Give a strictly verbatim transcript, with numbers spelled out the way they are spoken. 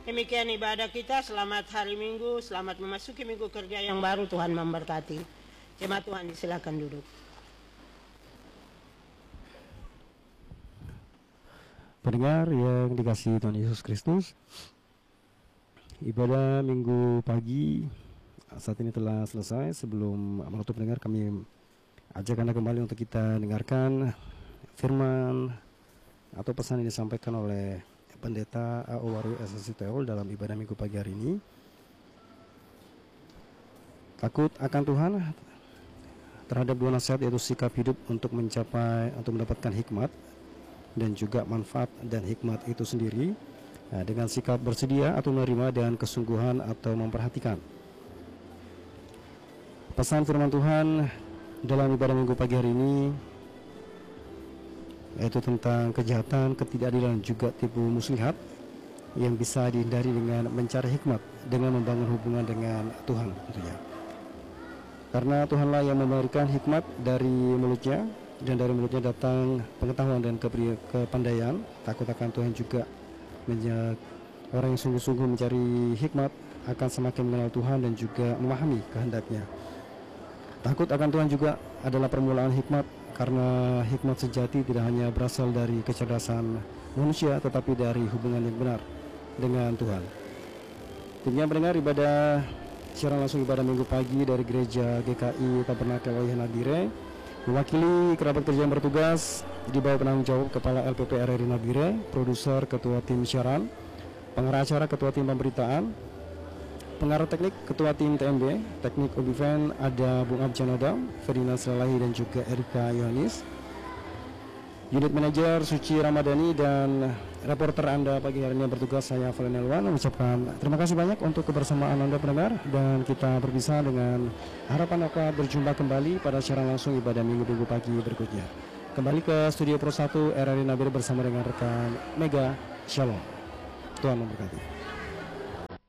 Demikian ibadah kita. Selamat hari Minggu, selamat memasuki minggu kerja yang baru. Tuhan memberkati. Jemaat Tuhan, silakan duduk. Pendengar yang dikasihi Tuhan Yesus Kristus, ibadah minggu pagi saat ini telah selesai. Sebelum menutup, pendengar, kami ajak Anda kembali untuk kita dengarkan firman atau pesan yang disampaikan oleh Pendeta A O Waru S S I Teol dalam ibadah minggu pagi hari ini. Takut akan Tuhan terhadap dua nasihat, yaitu sikap hidup untuk mencapai untuk mendapatkan hikmat dan juga manfaat dan hikmat itu sendiri, nah, dengan sikap bersedia atau menerima dengan kesungguhan atau memperhatikan. Pesan firman Tuhan dalam ibadah minggu pagi hari ini yaitu tentang kejahatan, ketidakadilan, juga tipu muslihat yang bisa dihindari dengan mencari hikmat, dengan membangun hubungan dengan Tuhan tentunya. Karena Tuhanlah yang memberikan hikmat dari mulutnya, dan dari mulutnya datang pengetahuan dan kepandaian. Takut akan Tuhan juga menjadi orang yang sungguh-sungguh mencari hikmat akan semakin mengenal Tuhan dan juga memahami kehendaknya. Takut akan Tuhan juga adalah permulaan hikmat, karena hikmat sejati tidak hanya berasal dari kecerdasan manusia, tetapi dari hubungan yang benar dengan Tuhan. Demikian pendengar ibadah siaran langsung ibadah minggu pagi dari gereja G K I Tabernakel Oihe Nabire, mewakili kerabat kerja yang bertugas di bawah penanggung jawab Kepala L P P R R I Nabire, produser, ketua tim siaran, pengarah acara, ketua tim pemberitaan, pengarah teknik, ketua tim T M B, teknik Obiven ada Bung Abjan Adam, Ferdinand Selalahi dan juga Erika Yohanis, unit manajer Suci Ramadhani, dan reporter Anda pagi hari ini yang bertugas saya Valen Elwan mengucapkan terima kasih banyak untuk kebersamaan Anda pendengar, dan kita berpisah dengan harapan dapat berjumpa kembali pada siaran langsung ibadah minggu-minggu pagi berikutnya. Kembali ke studio Pro satu R R I Nabire bersama dengan rekan Mega. Shalom, Tuhan memberkati.